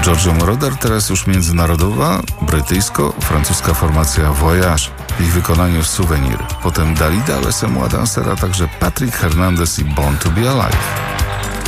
Giorgio Moroder, teraz już międzynarodowa, brytyjsko-francuska formacja Voyage w ich wykonaniu Souvenir. Potem Dalida, Les Moi Danser, a także Patrick Hernandez i Born to be Alive.